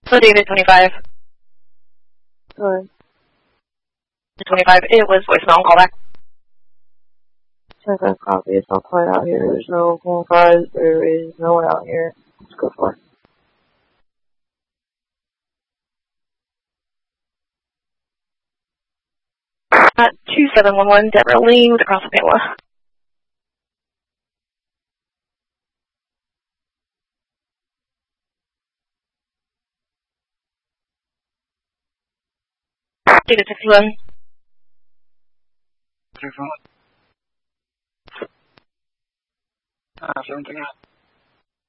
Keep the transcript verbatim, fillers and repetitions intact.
So David twenty-five. Sorry. twenty-five, it was voicemail and callback. Check that copy. It's not quiet out here. There's no phone calls. There is no one out here. Let's go for it. Uh, two seven one one, Deborah Lee with across the Pamela. David fifty-one. Three phone. Uh, seven three nine.